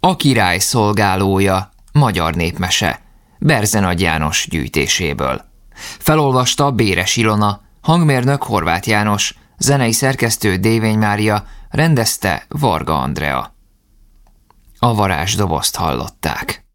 A király szolgálója, magyar népmese, Berzenagy János gyűjtéséből. Felolvasta Béres Ilona, hangmérnök Horváth János, zenei szerkesztő Dévény Mária, rendezte Varga Andrea. A varázsdobozt hallották.